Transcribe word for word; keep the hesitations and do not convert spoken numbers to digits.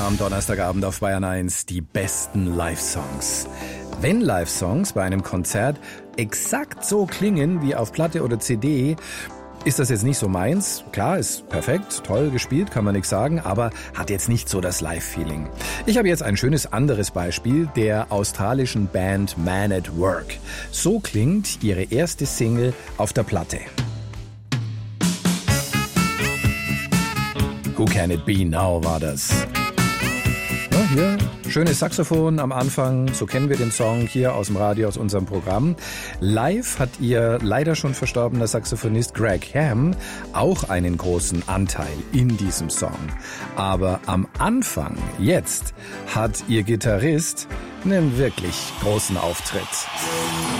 am Donnerstagabend auf Bayern eins die besten Live-Songs. Wenn Live-Songs bei einem Konzert exakt so klingen wie auf Platte oder C D, ist das jetzt nicht so meins. Klar, ist perfekt, toll gespielt, kann man nichts sagen, aber hat jetzt nicht so das Live-Feeling. Ich habe jetzt ein schönes anderes Beispiel der australischen Band Man at Work. So klingt ihre erste Single auf der Platte. Who Can It Be Now war das. Ja, hier, schönes Saxophon am Anfang, so kennen wir den Song hier aus dem Radio, aus unserem Programm. Live hat ihr leider schon verstorbener Saxophonist Greg Ham auch einen großen Anteil in diesem Song. Aber am Anfang, jetzt, hat ihr Gitarrist einen wirklich großen Auftritt.